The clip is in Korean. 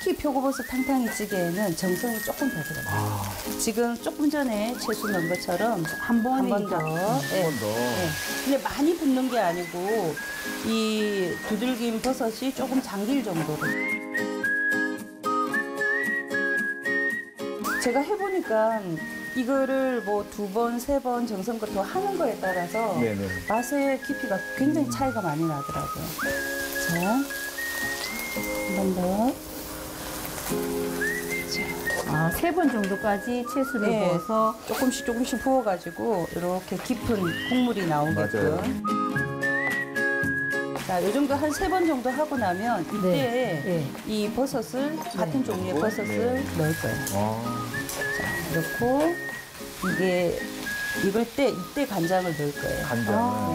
특히 표고버섯 탕탕이찌개에는 정성이 조금 더 들어가요. 아, 지금 조금 전에 채수 넣은 것처럼 한 번에 한 번 더. 네. 한 번 더. 네. 근데 많이 붓는 게 아니고 이 두들긴 버섯이 조금 잠길 정도로. 제가 해보니까 이거를 뭐 2번, 3번 정성껏 더 하는 거에 따라서 네네. 맛의 깊이가 굉장히 차이가 많이 나더라고요. 자, 한 번 더. 아, 3번 정도까지 채수를 네. 부어서 조금씩 조금씩 부어가지고 이렇게 깊은 국물이 나오게끔. 자, 요 정도 한 3번 정도 하고 나면 이때 네. 이 버섯을 같은 종류의 버섯을 네. 넣을 거예요. 아, 자, 넣고 이게 익을 때 이때 간장을 넣을 거예요. 간장을.